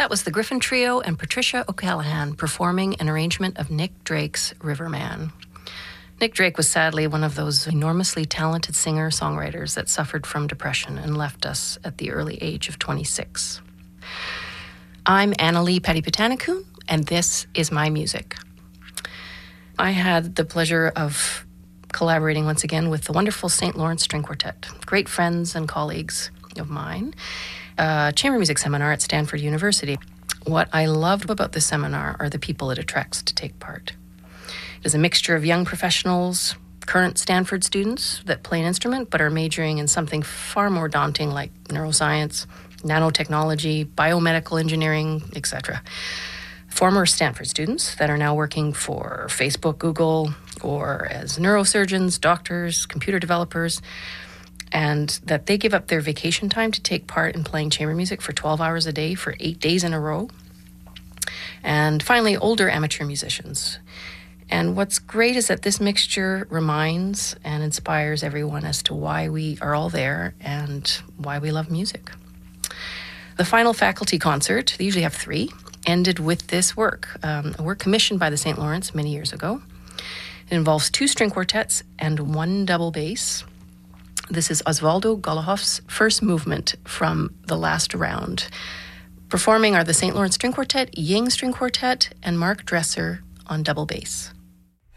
That was the Griffin Trio and Patricia O'Callaghan performing an arrangement of Nick Drake's Riverman. Nick Drake was sadly one of those enormously talented singer-songwriters that suffered from depression and left us at the early age of 26. I'm Annalee Petty-Petanikun, and this is my music. I had the pleasure of collaborating once again with the wonderful St. Lawrence String Quartet, great friends and colleagues of mine, a chamber music seminar at Stanford University. What I loved about this seminar are the people it attracts to take part. It is a mixture of young professionals, current Stanford students that play an instrument but are majoring in something far more daunting like neuroscience, nanotechnology, biomedical engineering, etc. Former Stanford students that are now working for Facebook, Google, or as neurosurgeons, doctors, computer developers, and that they give up their vacation time to take part in playing chamber music for 12 hours a day for 8 days in a row. And finally, older amateur musicians. And what's great is that this mixture reminds and inspires everyone as to why we are all there and why we love music. The final faculty concert, they usually have 3, ended with this work, a work commissioned by the St. Lawrence many years ago. It involves 2 string quartets and 1 double bass. This is Osvaldo Golohov's first movement from the last round. Performing are the St. Lawrence String Quartet, Ying String Quartet, and Mark Dresser on double bass.